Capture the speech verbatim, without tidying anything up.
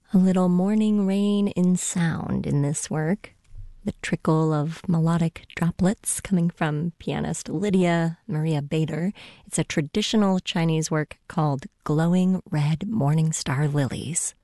A little morning rain in sound in this work. The trickle of melodic droplets coming from pianist Lydia Maria Bader. It's a traditional Chinese work called Glowing Red Morning Star Lilies.